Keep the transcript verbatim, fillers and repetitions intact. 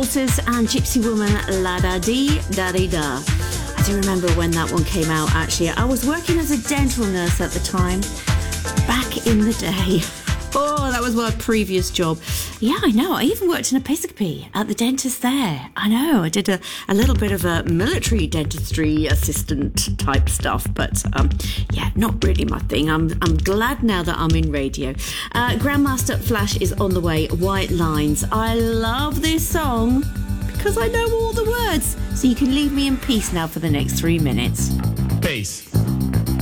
Walters and Gypsy Woman, La Da Dee Da Dee Da. I do remember when that one came out, actually. I was working as a dental nurse at the time, back in the day. Oh, that was my previous job. Yeah, I know. I even worked in Episcopi at the dentist there. I know. I did a, a little bit of a military dentistry assistant type stuff, but um, yeah, not really my thing. I'm I'm glad now that I'm in radio. Uh, Grandmaster Flash is on the way. White Lines. I love this song because I know all the words. So you can leave me in peace now for the next three minutes. Peace.